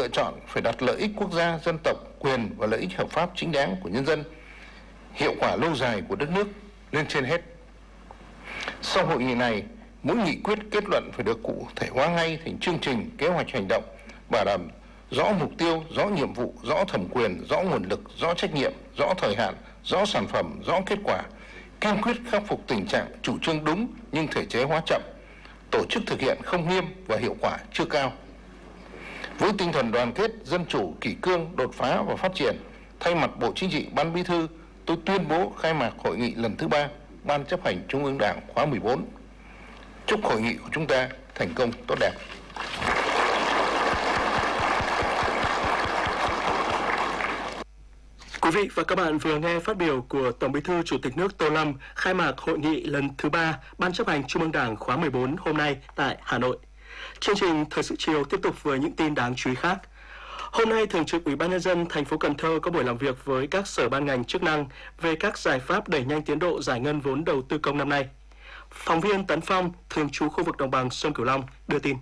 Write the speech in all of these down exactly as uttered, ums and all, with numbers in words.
chọn phải đặt lợi ích quốc gia, dân tộc, quyền và lợi ích hợp pháp chính đáng của nhân dân, hiệu quả lâu dài của đất nước lên trên hết. Sau hội nghị này, mỗi nghị quyết kết luận phải được cụ thể hóa ngay thành chương trình, kế hoạch hành động, bảo đảm rõ mục tiêu, rõ nhiệm vụ, rõ thẩm quyền, rõ nguồn lực, rõ trách nhiệm, rõ thời hạn, rõ sản phẩm, rõ kết quả, kiên quyết khắc phục tình trạng chủ trương đúng nhưng thể chế hóa chậm, tổ chức thực hiện không nghiêm và hiệu quả chưa cao. Với tinh thần đoàn kết, dân chủ, kỷ cương, đột phá và phát triển, thay mặt Bộ Chính trị, Ban Bí thư, tôi tuyên bố khai mạc hội nghị lần thứ ba Ban chấp hành Trung ương Đảng khóa mười bốn. Chúc hội nghị của chúng ta thành công tốt đẹp. Quý vị và các bạn vừa nghe phát biểu của Tổng Bí thư Chủ tịch nước Tô Lâm khai mạc hội nghị lần thứ ba Ban chấp hành Trung ương Đảng khóa mười bốn hôm nay tại Hà Nội. Chương trình Thời sự chiều tiếp tục với những tin đáng chú ý khác. Hôm nay, Thường trực Ủy ban Nhân dân thành phố Cần Thơ có buổi làm việc với các sở ban ngành chức năng về các giải pháp đẩy nhanh tiến độ giải ngân vốn đầu tư công năm nay. Phóng viên Tấn Phong, thường trú khu vực đồng bằng sông Cửu Long đưa tin.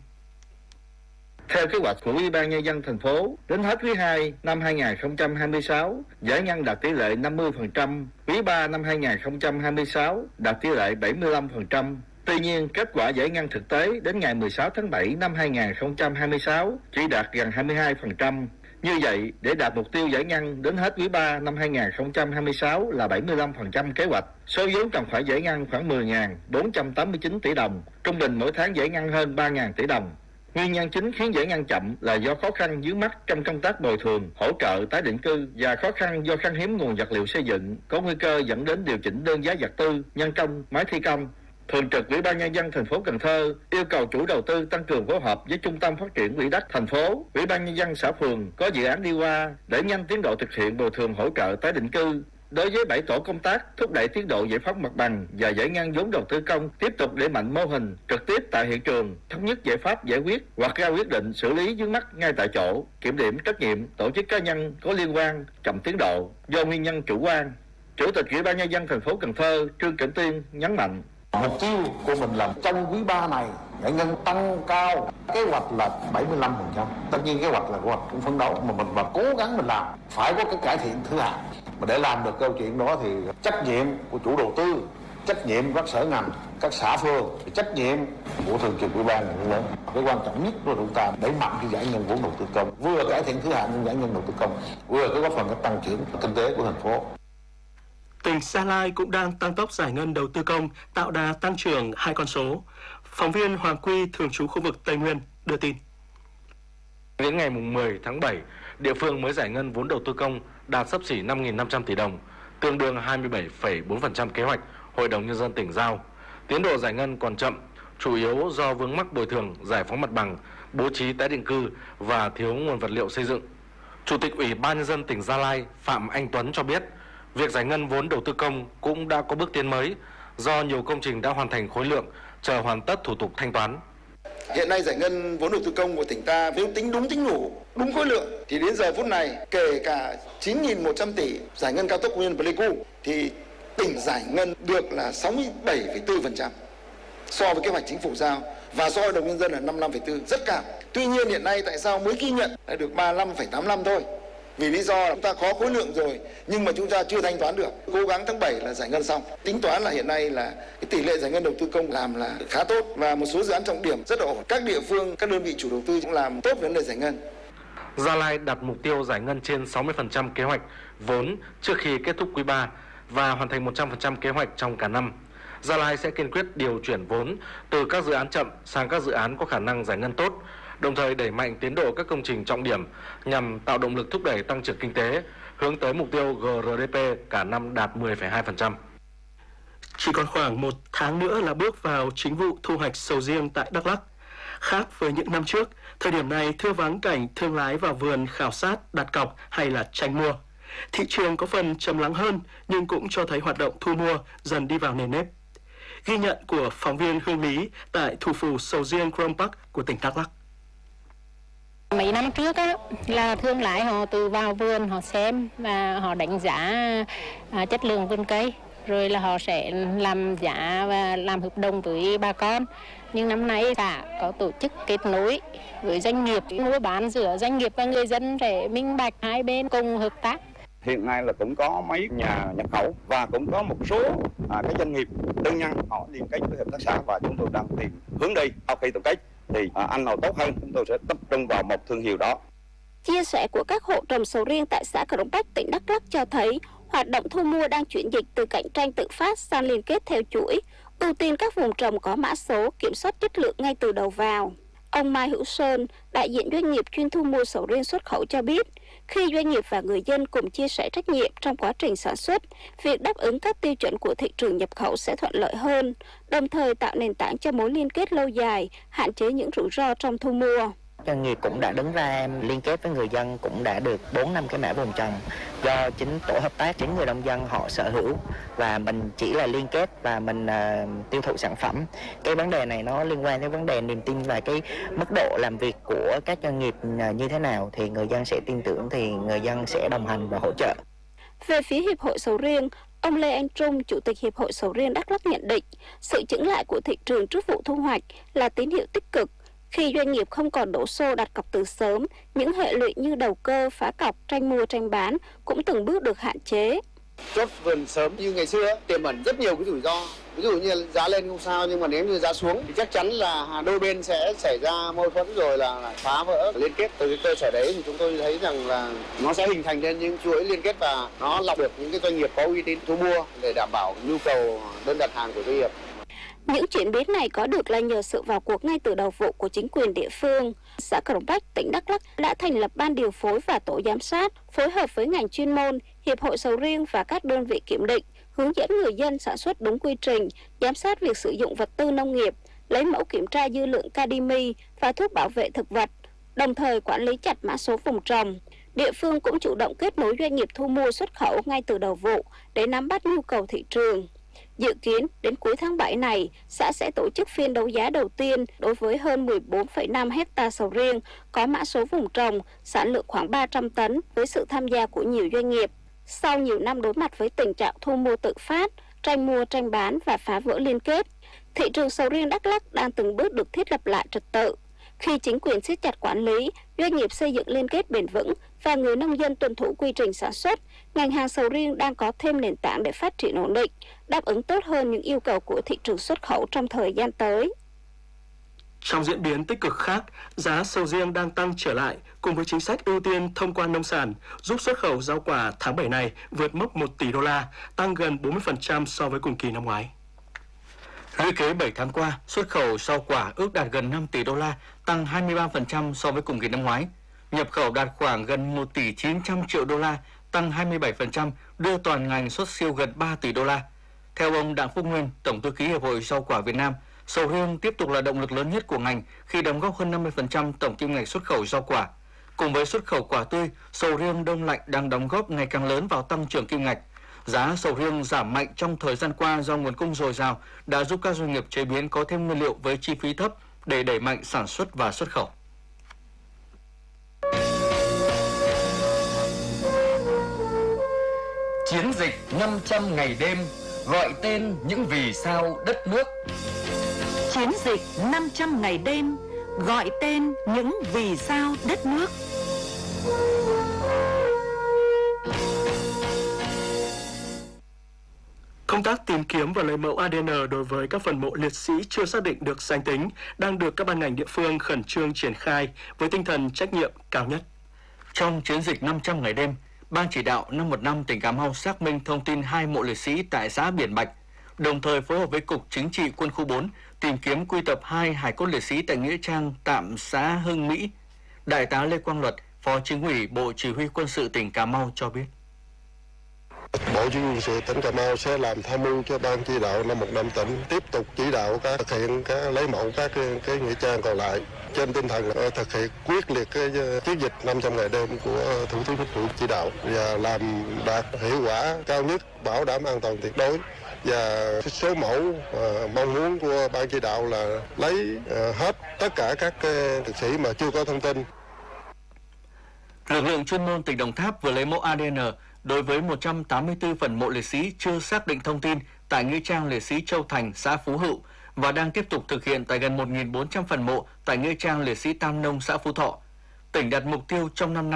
Theo kế hoạch của Ủy ban Nhân dân thành phố, đến hết quý hai năm hai nghìn không trăm hai mươi sáu, giải ngân đạt tỷ lệ năm mươi phần trăm, quý ba năm hai nghìn không trăm hai mươi sáu đạt tỷ lệ bảy mươi lăm phần trăm. Tuy nhiên, kết quả giải ngân thực tế đến ngày mười sáu tháng bảy năm hai nghìn không trăm hai mươi sáu chỉ đạt gần hai mươi hai phần trăm. Như vậy, để đạt mục tiêu giải ngân đến hết quý ba năm hai nghìn không trăm hai mươi sáu là bảy mươi lăm phần trăm kế hoạch, số vốn cần phải giải ngân khoảng mười nghìn bốn trăm tám mươi chín tỷ đồng, trung bình mỗi tháng giải ngân hơn ba nghìn tỷ đồng. Nguyên nhân chính khiến giải ngân chậm là do khó khăn vướng mắc trong công tác bồi thường, hỗ trợ tái định cư và khó khăn do khan hiếm nguồn vật liệu xây dựng, có nguy cơ dẫn đến điều chỉnh đơn giá vật tư, nhân công, máy thi công. Thường trực Ủy ban Nhân dân thành phố Cần Thơ yêu cầu chủ đầu tư tăng cường phối hợp với Trung tâm Phát triển Quỹ đất thành phố, Ủy ban Nhân dân xã phường có dự án đi qua để nhanh tiến độ thực hiện bồi thường hỗ trợ tái định cư. Đối với bảy tổ công tác thúc đẩy tiến độ giải phóng mặt bằng và giải ngân vốn đầu tư công, tiếp tục đẩy mạnh mô hình trực tiếp tại hiện trường, thống nhất giải pháp giải quyết hoặc ra quyết định xử lý vướng mắc ngay tại chỗ, kiểm điểm trách nhiệm tổ chức cá nhân có liên quan chậm tiến độ do nguyên nhân chủ quan. Chủ tịch Ủy ban Nhân dân thành phố Cần Thơ Trương Cảnh Tuyên nhấn mạnh: mục tiêu của mình là trong quý ba này giải ngân tăng cao, kế hoạch là bảy mươi lăm phần trăm. Tất nhiên kế hoạch là kế hoạch cũng phấn đấu, mà mình mà cố gắng mình làm phải có cái cải thiện thứ hạng. Mà để làm được câu chuyện đó thì trách nhiệm của chủ đầu tư, trách nhiệm các sở ngành, các xã phường, trách nhiệm của thường trực ủy ban là lớn. Cái quan trọng nhất của chúng ta đẩy mạnh cái giải ngân vốn đầu tư công, vừa cải thiện thứ hạng giải ngân đầu tư công, vừa có góp phần cái tăng trưởng kinh tế của thành phố. Tỉnh Gia Lai cũng đang tăng tốc giải ngân đầu tư công, tạo đà tăng trưởng hai con số. Phóng viên Hoàng Quy, thường trú khu vực Tây Nguyên đưa tin. Đến ngày mười tháng bảy, địa phương mới giải ngân vốn đầu tư công đạt xấp xỉ năm nghìn năm trăm tỷ đồng, tương đương hai mươi bảy phẩy bốn phần trăm kế hoạch Hội đồng Nhân dân tỉnh giao. Tiến độ giải ngân còn chậm, chủ yếu do vướng mắc bồi thường, giải phóng mặt bằng, bố trí tái định cư và thiếu nguồn vật liệu xây dựng. Chủ tịch Ủy ban Nhân dân tỉnh Gia Lai Phạm Anh Tuấn cho biết, việc giải ngân vốn đầu tư công cũng đã có bước tiến mới do nhiều công trình đã hoàn thành khối lượng, chờ hoàn tất thủ tục thanh toán. Hiện nay giải ngân vốn đầu tư công của tỉnh ta nếu tính đúng tính đủ, đúng khối lượng thì đến giờ phút này kể cả chín nghìn một trăm tỷ giải ngân cao tốc Nguyên Pleiku thì tỉnh giải ngân được là sáu mươi bảy phẩy bốn phần trăm so với kế hoạch chính phủ giao và so với Hội đồng Nhân dân là năm mươi lăm phẩy bốn, rất cao. Tuy nhiên hiện nay tại sao mới ghi nhận là được ba mươi lăm phẩy tám mươi lăm thôi? Vì lý do là chúng ta có khối lượng rồi nhưng mà chúng ta chưa thanh toán được. Cố gắng tháng bảy là giải ngân xong. Tính toán là hiện nay là cái tỷ lệ giải ngân đầu tư công làm là khá tốt và một số dự án trọng điểm rất ổn. Các địa phương, các đơn vị chủ đầu tư cũng làm tốt vấn đề giải ngân. Gia Lai đặt mục tiêu giải ngân trên sáu mươi phần trăm kế hoạch vốn trước khi kết thúc quý ba và hoàn thành một trăm phần trăm kế hoạch trong cả năm. Gia Lai sẽ kiên quyết điều chuyển vốn từ các dự án chậm sang các dự án có khả năng giải ngân tốt, đồng thời đẩy mạnh tiến độ các công trình trọng điểm nhằm tạo động lực thúc đẩy tăng trưởng kinh tế, hướng tới mục tiêu giê rờ đê pê cả năm đạt mười phẩy hai phần trăm. Chỉ còn khoảng một tháng nữa là bước vào chính vụ thu hoạch sầu riêng tại Đắk Lắk. Khác với những năm trước, thời điểm này thưa vắng cảnh thương lái vào vườn khảo sát, đặt cọc hay là tranh mua. Thị trường có phần trầm lắng hơn nhưng cũng cho thấy hoạt động thu mua dần đi vào nền nếp. Ghi nhận của phóng viên Hương Lý tại thủ phủ sầu riêng Krông Park của tỉnh Đắk Lắk. Mấy năm trước á, là thương lái họ tự vào vườn họ xem và họ đánh giá à, chất lượng vườn cây, rồi là họ sẽ làm giá và làm hợp đồng với bà con Nhưng năm nay xã có tổ chức kết nối với doanh nghiệp, mua bán giữa doanh nghiệp và người dân để minh bạch, hai bên cùng hợp tác. Hiện nay là cũng có mấy nhà nhập khẩu và cũng có một số à, cái doanh nghiệp tư nhân họ liên kết với hợp tác xã, và chúng tôi đang tìm hướng đi. Sau khi tổng kết thì à, anh nào tốt hơn chúng tôi sẽ tập trung vào một thương hiệu đó. Chia sẻ của các hộ trồng sầu riêng tại xã Crong Bách, tỉnh Đắk Lắk cho thấy hoạt động thu mua đang chuyển dịch từ cạnh tranh tự phát sang liên kết theo chuỗi, ưu tiên các vùng trồng có mã số, kiểm soát chất lượng ngay từ đầu vào. Ông Mai Hữu Sơn, đại diện doanh nghiệp chuyên thu mua sầu riêng xuất khẩu cho biết, khi doanh nghiệp và người dân cùng chia sẻ trách nhiệm trong quá trình sản xuất, việc đáp ứng các tiêu chuẩn của thị trường nhập khẩu sẽ thuận lợi hơn, đồng thời tạo nền tảng cho mối liên kết lâu dài, hạn chế những rủi ro trong thu mua. Doanh nghiệp cũng đã đứng ra liên kết với người dân, cũng đã được bốn năm cái mã vùng trồng do chính tổ hợp tác, chính người nông dân họ sở hữu, và mình chỉ là liên kết và mình uh, tiêu thụ sản phẩm. Cái vấn đề này nó liên quan đến vấn đề niềm tin và cái mức độ làm việc của các doanh nghiệp uh, như thế nào thì người dân sẽ tin tưởng, thì người dân sẽ đồng hành và hỗ trợ. Về phía Hiệp hội Sầu riêng, ông Lê Anh Trung, Chủ tịch Hiệp hội Sầu riêng Đắk Lắk nhận định, sự chững lại của thị trường trước vụ thu hoạch là tín hiệu tích cực. Khi doanh nghiệp không còn đổ xô đặt cọc từ sớm, những hệ lụy như đầu cơ, phá cọc, tranh mua, tranh bán cũng từng bước được hạn chế. Chốt vườn sớm như ngày xưa tiềm ẩn rất nhiều cái rủi ro. Ví dụ như giá lên không sao, nhưng mà nếu như giá xuống thì chắc chắn là đôi bên sẽ xảy ra mâu thuẫn rồi là phá vỡ liên kết. Từ cái cơ sở đấy thì chúng tôi thấy rằng là nó sẽ hình thành nên những chuỗi liên kết và nó lọc được những cái doanh nghiệp có uy tín thu mua để đảm bảo nhu cầu đơn đặt hàng của doanh nghiệp. Những chuyển biến này có được là nhờ sự vào cuộc ngay từ đầu vụ của chính quyền địa phương. Xã Crong Bách, tỉnh Đắk Lắk đã thành lập ban điều phối và tổ giám sát, phối hợp với ngành chuyên môn, Hiệp hội Sầu riêng và các đơn vị kiểm định, hướng dẫn người dân sản xuất đúng quy trình, giám sát việc sử dụng vật tư nông nghiệp, lấy mẫu kiểm tra dư lượng cadimi và thuốc bảo vệ thực vật, đồng thời quản lý chặt mã số vùng trồng. Địa phương cũng chủ động kết nối doanh nghiệp thu mua xuất khẩu ngay từ đầu vụ để nắm bắt nhu cầu thị trường. Dự kiến đến cuối tháng bảy này, xã sẽ tổ chức phiên đấu giá đầu tiên đối với hơn mười bốn phẩy năm hecta sầu riêng có mã số vùng trồng, sản lượng khoảng ba trăm tấn với sự tham gia của nhiều doanh nghiệp. Sau nhiều năm đối mặt với tình trạng thu mua tự phát, tranh mua tranh bán và phá vỡ liên kết, thị trường sầu riêng Đắk Lắk đang từng bước được thiết lập lại trật tự. Khi chính quyền siết chặt quản lý, doanh nghiệp xây dựng liên kết bền vững và người nông dân tuân thủ quy trình sản xuất, ngành hàng sầu riêng đang có thêm nền tảng để phát triển ổn định, đáp ứng tốt hơn những yêu cầu của thị trường xuất khẩu trong thời gian tới. Trong diễn biến tích cực khác, giá sầu riêng đang tăng trở lại cùng với chính sách ưu tiên thông quan nông sản, giúp xuất khẩu rau quả tháng bảy này vượt mốc một tỷ đô la, tăng gần bốn mươi phần trăm so với cùng kỳ năm ngoái. Lũy kế bảy tháng qua, xuất khẩu rau quả ước đạt gần năm tỷ đô la, tăng hai mươi ba phần trăm so với cùng kỳ năm ngoái. Nhập khẩu đạt khoảng gần một tỷ chín trăm triệu đô la, tăng hai mươi bảy phần trăm, đưa toàn ngành xuất siêu gần ba tỷ đô la. Theo ông Đặng Phúc Nguyên, Tổng thư ký Hiệp hội Rau quả Việt Nam, sầu riêng tiếp tục là động lực lớn nhất của ngành khi đóng góp hơn năm mươi phần trăm tổng kim ngạch xuất khẩu rau quả. Cùng với xuất khẩu quả tươi, sầu riêng đông lạnh đang đóng góp ngày càng lớn vào tăng trưởng kim ngạch. Giá sầu riêng giảm mạnh trong thời gian qua do nguồn cung dồi dào đã giúp các doanh nghiệp chế biến có thêm nguyên liệu với chi phí thấp để đẩy mạnh sản xuất và xuất khẩu. Chiến dịch năm trăm ngày đêm gọi tên những vì sao đất nước. Chiến dịch năm trăm ngày đêm gọi tên những vì sao đất nước. Công tác tìm kiếm và lấy mẫu a đê en đối với các phần mộ liệt sĩ chưa xác định được danh tính đang được các ban ngành địa phương khẩn trương triển khai với tinh thần trách nhiệm cao nhất. Trong chiến dịch năm trăm ngày đêm, Ban chỉ đạo năm một năm tỉnh Cà Mau xác minh thông tin hai mộ liệt sĩ tại xã Biển Bạch, đồng thời phối hợp với Cục Chính trị Quân khu bốn tìm kiếm quy tập hai hài cốt liệt sĩ tại nghĩa trang tạm xã Hưng Mỹ. Đại tá Lê Quang Luật, Phó Chính ủy Bộ Chỉ huy Quân sự tỉnh Cà Mau cho biết. Bộ Chỉ huy Quân sự tỉnh Cà Mau sẽ làm tham mưu cho Ban chỉ đạo năm một năm tỉnh tiếp tục chỉ đạo các thực hiện các lấy mẫu các cái, cái nghĩa trang còn lại trên tinh thần thực hiện quyết liệt cái chiến dịch năm trăm ngày đêm của Thủ tướng Chính phủ chỉ đạo và làm đạt hiệu quả cao nhất, bảo đảm an toàn tuyệt đối. Và số mẫu uh, mong muốn của Ban chỉ đạo là lấy uh, hết tất cả các uh, liệt sĩ mà chưa có thông tin. Lực lượng chuyên môn tỉnh Đồng Tháp vừa lấy mẫu a đê en đối với một trăm tám mươi tư phần mộ liệt sĩ chưa xác định thông tin tại nghĩa trang liệt sĩ Châu Thành, xã Phú Hữu và đang tiếp tục thực hiện tại gần một nghìn bốn trăm phần mộ tại nghĩa trang liệt sĩ Tam Nông, xã Phú Thọ. Tỉnh đặt mục tiêu trong năm nay